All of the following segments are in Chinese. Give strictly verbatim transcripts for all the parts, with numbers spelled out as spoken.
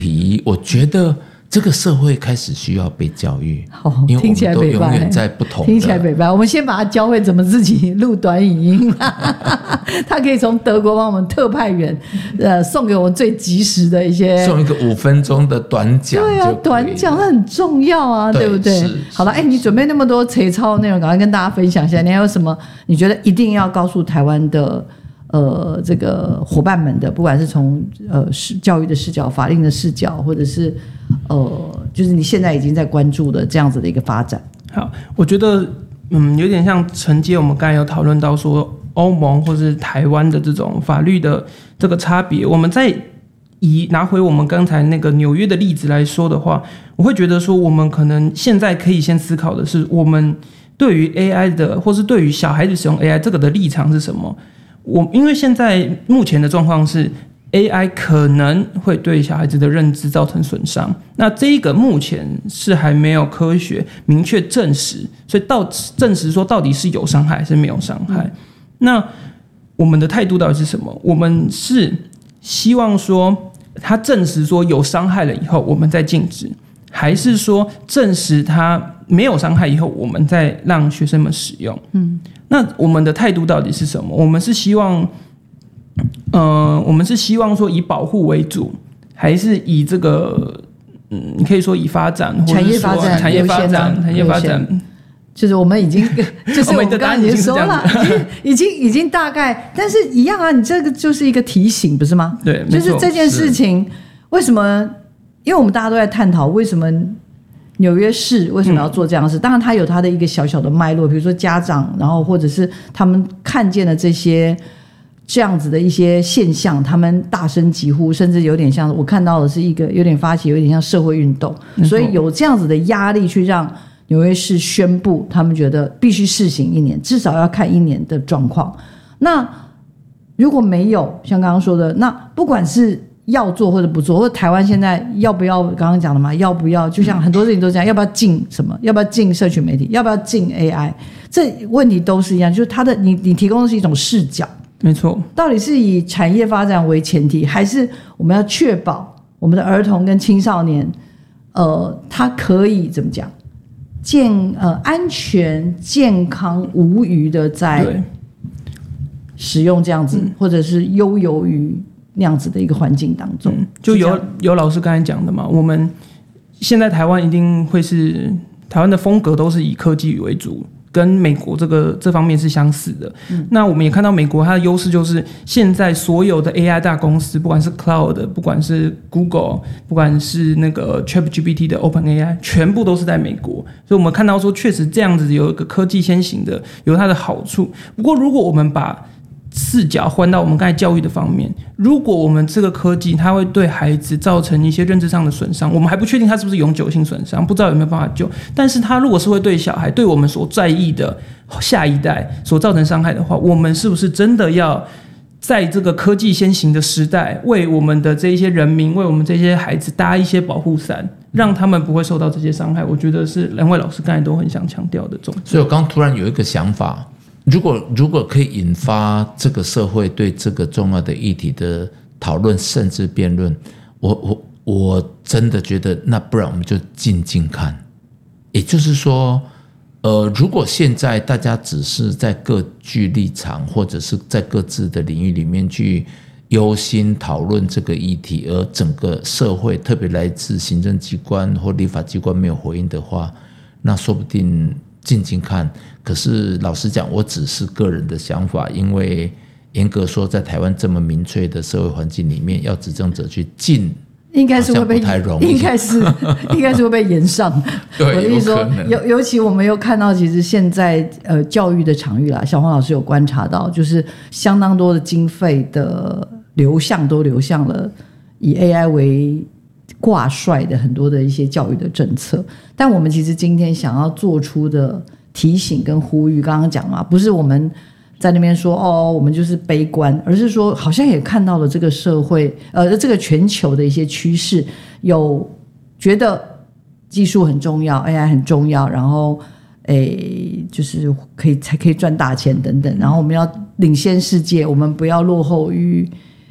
题，我觉得这个社会开始需要被教育， 哦、 因为我们都永远在不同的。 听起来北白，我们先把他教会怎么自己录短语音。他可以从德国帮我们特派员，呃，送给我们最及时的一些， 送一个五分钟的短讲。 对啊，短讲那很重要啊， 对, 对不对？好了，哎，你准备那么多贼操的内容，赶快跟大家分享一下。你还有什么你觉得一定要告诉台湾的？呃，这个伙伴们的，不管是从呃教育的视角、法令的视角，或者是呃，就是你现在已经在关注的这样子的一个发展。 好，我觉得嗯，有点像承接我们刚才有讨论到说欧盟或是台湾的这种法律的这个差别。我们再以拿回我们刚才那个纽约的例子来说的话，我会觉得说，我们可能现在可以先思考的是，我们对于 A I 的，或是对于小孩子使用 A I 这个的立场是什么？我因为现在目前的状况是 A I 可能会对小孩子的认知造成损伤，那这一个目前是还没有科学明确证实，所以到证实说到底是有伤害还是没有伤害。嗯、那我们的态度到底是什么？我们是希望说他证实说有伤害了以后我们再禁止，还是说证实他没有伤害以后我们再让学生们使用？嗯。那我们的态度到底是什么？我们是希望，呃，我们是希望说以保护为主，还是以这个，嗯，你可以说以发展， 产业发展、 产业发展、产业发展， 就是我们已经，就是我们刚刚已经说了，已经已经已经大概，但是一样啊，你这个就是一个提醒，不是吗？ 对， 就是这件事情为什么？因为我们大家都在探讨为什么。纽约市为什么要做这样的事？当然，它有它的一个小小的脉络，比如说家长，然后或者是他们看见了这些这样子的一些现象，他们大声疾呼，甚至有点像我看到的是一个有点发起，有点像社会运动，所以有这样子的压力去让纽约市宣布，他们觉得必须试行一年，至少要看一年的状况。那如果没有像刚刚说的，那不管是要做或者不做，或者台湾现在要不要刚刚讲的嘛？要不要？就像很多事情都这样，要不要禁什么？要不要禁社群媒体？要不要禁 A I？ 这问题都是一样，就是它的你你提供的是一种视角， 没错。 到底是以产业发展为前提，还是我们要确保我们的儿童跟青少年，呃，他可以怎么讲？健呃安全、健康、无虞的在使用这样子，或者是悠游于。那样子的一个环境当中，嗯、 就有有老师刚才讲的嘛，我们现在台湾一定会是台湾的风格都是以科技为主，跟美国这个这方面是相似的。嗯、那我们也看到美国它的优势就是现在所有的 A I 大公司，不管是 Cloud， 不管是 Google， 不管是那个 ChatGPT 的 OpenAI， 全部都是在美国。所以我们看到说，确实这样子有一个科技先行的，有它的好处。不过如果我们把视角换到我们刚才教育的方面，如果我们这个科技它会对孩子造成一些认知上的损伤，我们还不确定它是不是永久性损伤，不知道有没有办法救，但是它如果是会对小孩对我们所在意的下一代所造成伤害的话，我们是不是真的要在这个科技先行的时代为我们的这一些人民，为我们这些孩子搭一些保护伞，让他们不会受到这些伤害？我觉得是两位老师刚才都很想强调的重点。 所以我刚突然有一个想法，如果如果可以引发这个社会对这个重要的议题的讨论甚至辩论，我我我真的觉得那不然我们就静静看。也就是说呃，如果现在大家只是在各据立场或者是在各自的领域里面去忧心讨论这个议题，而整个社会特别来自行政机关或立法机关没有回应的话，那说不定静静看。可是老实讲，我只是个人的想法，因为严格说在台湾这么民粹的社会环境里面，要执政者去禁应该是会被不太容易， 应该是应该是会被延上。 对， 我的意思说，尤尤其我们又看到，其实现在呃教育的场域啦，小黄老师有观察到，就是相当多的经费的流向都流向了以 A I 为挂帅的很多的一些教育的政策。但我们其实今天想要做出的提醒跟呼吁，刚刚讲嘛，不是我们在那边说哦，我们就是悲观，而是说好像也看到了这个社会，呃，这个全球的一些趋势，有觉得技术很重要 ，A I 很重要，然后诶，就是可以才可以赚大钱等等，然后我们要领先世界，我们不要落后于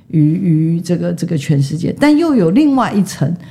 于于这个这个全世界，但又有另外一层，